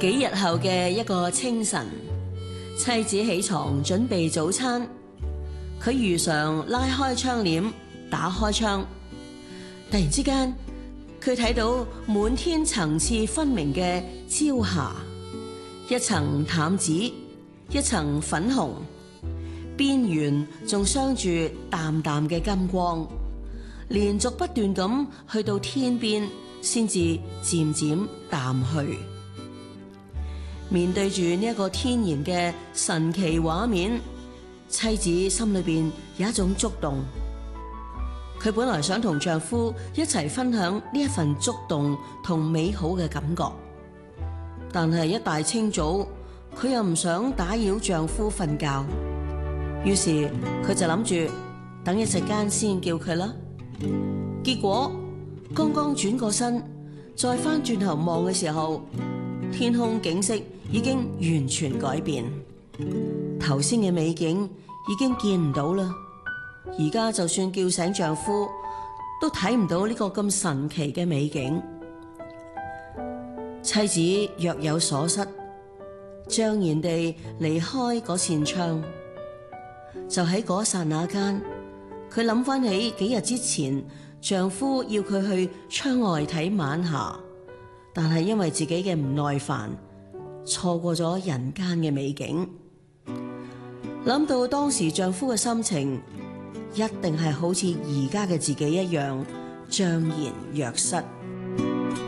幾日後嘅一個清晨，妻子起床準備早餐，佢如常拉開窗簾，打開窗，突然之間，佢睇到滿天層次分明嘅朝霞，一層淡紫，一層粉紅，邊緣仲鑲住淡淡嘅金光，連續不斷咁去到天邊，先至漸漸淡去。面對住呢一個天然嘅神奇畫面，妻子心裏邊有一種觸動。佢本來想同丈夫一齊分享呢一份觸動同美好嘅感覺，但係一大清早，佢又唔想打擾丈夫瞓覺，於是佢就諗住等一陣間先叫佢啦。結果剛剛轉過身，再翻轉頭望嘅時候，天空景色已經完全改變，頭先嘅美景已經見唔到啦。而家就算叫醒丈夫，都睇唔到呢個咁神奇嘅美景。妻子若有所失，悵然地離開嗰扇窗。就喺嗰剎那間，佢諗翻起幾日之前，丈夫要佢去窗外睇晚霞，但係因為自己嘅唔耐煩，錯過咗人間嘅美景。諗到當時丈夫嘅心情，一定係好似而家嘅自己一樣，悵然若失。